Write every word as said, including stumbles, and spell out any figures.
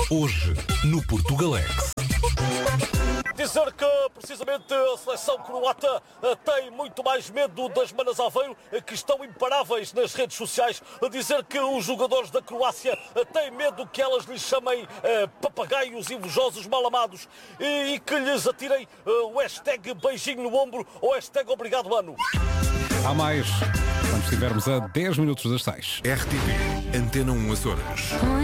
Hoje, no Portugalex. Dizer que, precisamente, a seleção croata tem muito mais medo das Manas Aveiro, que estão imparáveis nas redes sociais. Dizer que os jogadores da Croácia têm medo que elas lhes chamem eh, papagaios invejosos mal amados e, e que lhes atirem eh, o hashtag beijinho no ombro ou hashtag obrigado ano. Há mais, quando estivermos a dez minutos das seis. R T P, Antena um Açores.